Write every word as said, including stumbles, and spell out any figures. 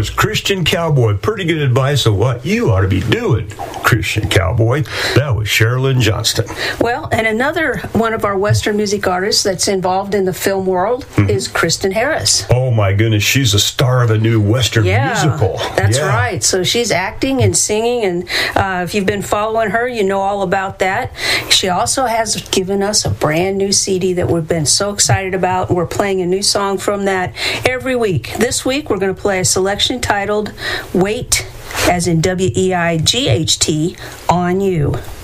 was Christian Cowboy. Pretty good advice of what you ought to be doing, Christian Cowboy. That was Sherilyn Johnston. Well, and another one of our Western music artists that's involved in the film world mm-hmm. is Kristen Harris. Oh, my goodness. She's a star of a new Western yeah, musical. That's yeah. right. So she's acting and singing, and uh, if you've been following her, you know all about that. She also has given us a brand new C D that we've been so excited about. We're playing a new song from that every week. This week, we're going to play a selection titled Wait, as in W E I G H T, On You.